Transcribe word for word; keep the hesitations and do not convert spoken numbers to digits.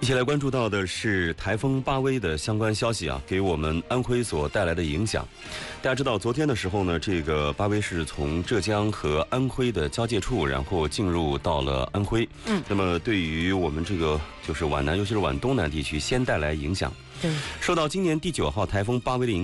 一起来关注到的是台风巴威的相关消息啊，给我们安徽所带来的影响。大家知道，昨天的时候呢，这个巴威是从浙江和安徽的交界处，然后进入到了安徽。嗯，那么对于我们这个就是皖南，尤其是皖东南地区，先带来影响。 对， 受到今年第九号台风巴威的影响。